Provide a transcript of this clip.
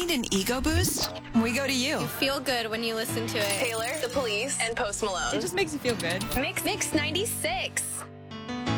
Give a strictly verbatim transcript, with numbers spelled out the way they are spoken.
Need an ego boost? We go to you. Feel good when you listen to it. Taylor, The Police, and Post Malone. It just makes you feel good. Mix Mix ninety-six.